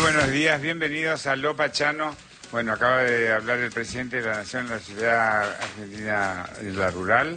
buenos días, bienvenidos a Lo Pachano. Bueno, acaba de hablar el presidente de la Nación en la ciudad argentina de la rural.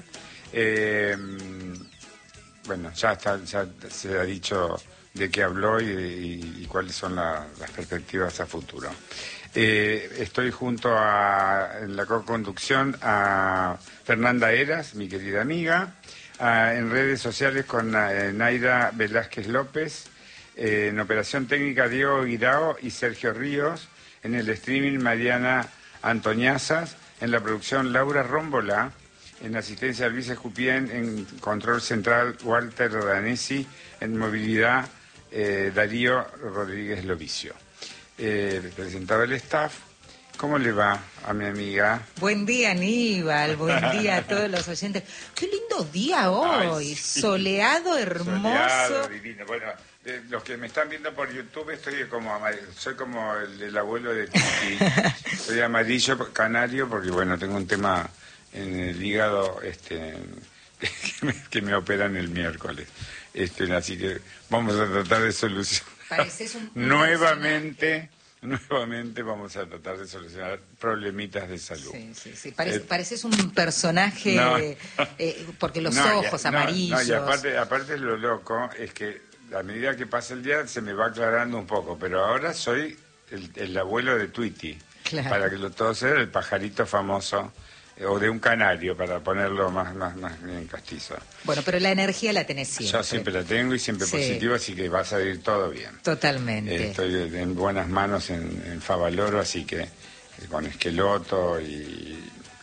Bueno, ya se ha dicho de qué habló y cuáles son las perspectivas a futuro. Estoy junto en la co-conducción a Fernanda Heras, mi querida amiga, en redes sociales con Naira Velázquez López, en operación técnica Diego Guirao y Sergio Ríos, en el streaming Mariana Antoniazas, en la producción Laura Rómbola, en asistencia Luis Escupien, en control central Walter Danesi, en movilidad Darío Rodríguez Lovicio. Presentaba el staff. ¿Cómo le va a mi amiga? Buen día, Aníbal. Buen día a todos los oyentes. Qué lindo día hoy. Ay, sí. Soleado, hermoso. Soleado, divino. Bueno, los que me están viendo por YouTube, soy como el abuelo de Titi. Soy amarillo canario porque, bueno, tengo un tema en el hígado que me operan el miércoles. Así que vamos a tratar de solucionar. Nuevamente vamos a tratar de solucionar problemitas de salud. Sí. Pareces un personaje, porque los ojos amarillos. Y aparte lo loco es que a medida que pasa el día se me va aclarando un poco, pero ahora soy el abuelo de Tweety. Claro. Para que todos sepan, el pajarito famoso, o de un canario, para ponerlo más en castizo. Bueno, pero la energía la tenés siempre. Yo siempre la tengo y siempre positiva, así que va a salir todo bien. Totalmente. Estoy en buenas manos en Favaloro, así que con Esqueloto y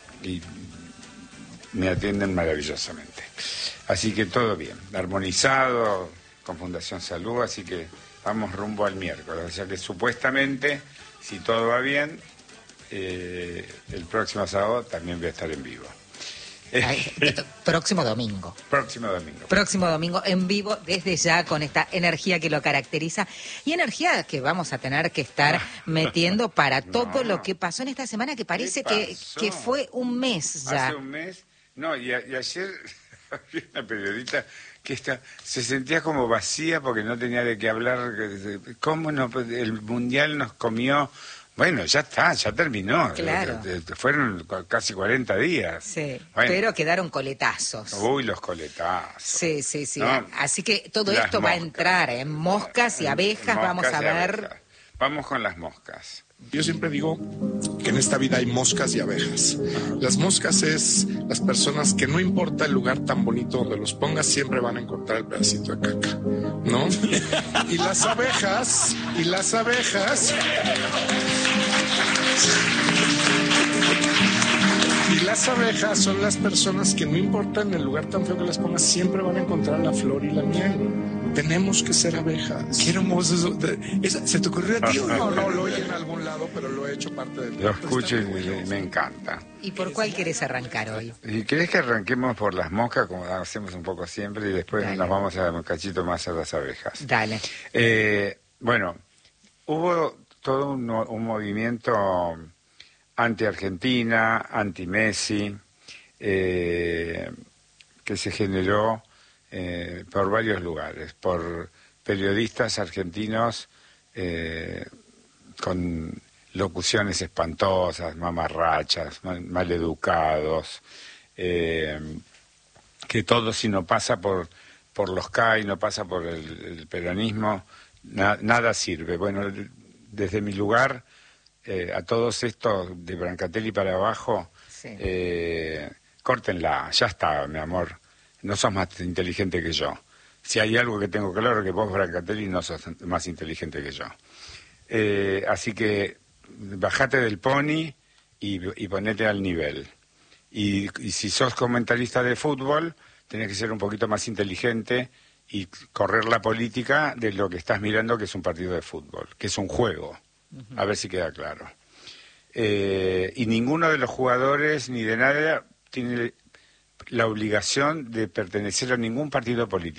me atienden maravillosamente. Así que todo bien, armonizado, con Fundación Salud, así que vamos rumbo al miércoles. O sea que supuestamente, si todo va bien, el próximo sábado también voy a estar en vivo. Próximo domingo en vivo, desde ya, con esta energía que lo caracteriza y energía que vamos a tener que estar metiendo para todo lo que pasó en esta semana, que parece que fue un mes ya. Hace un mes, y ayer había una periodista que se sentía como vacía porque no tenía de qué hablar. ¿Cómo no? El Mundial nos comió. Bueno, ya está, ya terminó. Claro. Fueron casi 40 días. Sí, bueno, pero quedaron coletazos. Uy, los coletazos. Sí. ¿No? Así que todo esto va a entrar en moscas y abejas, vamos a ver. Vamos con las moscas. Yo siempre digo que en esta vida hay moscas y abejas. Las moscas es las personas que no importa el lugar tan bonito donde los pongas, siempre van a encontrar el pedacito de caca, ¿no? Y las abejas son las personas que no importa en el lugar tan feo que las pongas, siempre van a encontrar la flor y la miel. Tenemos que ser abejas. Qué hermoso eso. ¿Se te ocurrió a ti o no? No lo oí en algún lado, pero lo he hecho parte de... Lo escucho y me encanta. ¿Y por cuál querés arrancar hoy? ¿Y querés que arranquemos por las moscas, como hacemos un poco siempre, y después nos vamos a un cachito más a las abejas? Dale. Bueno, hubo todo un movimiento anti-Argentina, anti-Messi, que se generó por varios lugares, por periodistas argentinos con locuciones espantosas, mamarrachas, maleducados, que todo, si no pasa por los CAI, no pasa por el peronismo, nada sirve. Bueno, desde mi lugar, a todos estos de Brancatelli para abajo, córtenla, ya está, mi amor. No sos más inteligente que yo. Si hay algo que tengo claro, que vos, Brancatelli, no sos más inteligente que yo. Así que bajate del pony y ponete al nivel. Y si sos comentarista de fútbol, tenés que ser un poquito más inteligente y correr la política de lo que estás mirando, que es un partido de fútbol, que es un juego. A ver si queda claro. Y ninguno de los jugadores ni de nada tiene la obligación de pertenecer a ningún partido político.